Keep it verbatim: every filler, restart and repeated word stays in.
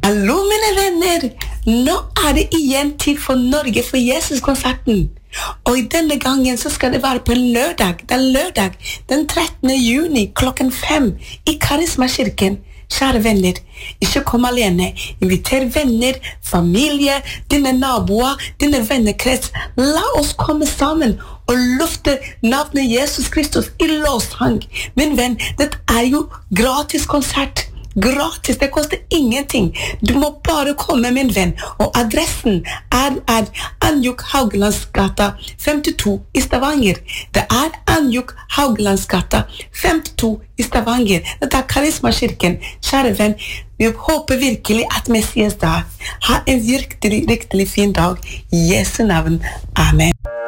Hallo, mine venner! Nå er det igjen tid for Norge for Jesus-konserten. Og i denne gangen så skal det være på en lørdag. Det er lørdag, den trettende juni, klokken fem, i Karisma-kirken. Kjære venner, ikke kom alene. Inviter venner, familie, dine naboer, dine vennekrets. La oss komme sammen og lufte navnet Jesus Kristus i lovsang. Min venn, det er jo gratis konsert. Gratis, det koster ingenting. Du må bare komme, min venn. Og adressen er, er Anjuk Hauglandsgata femtito i Stavanger. Det er Anjuk Hauglandsgata femtito i Stavanger. Det er Karisma-kirken. Kjære venn, vi håper virkelig at vi ses der. Ha en virkelig, virkelig fin dag. I Jesu navn. Amen.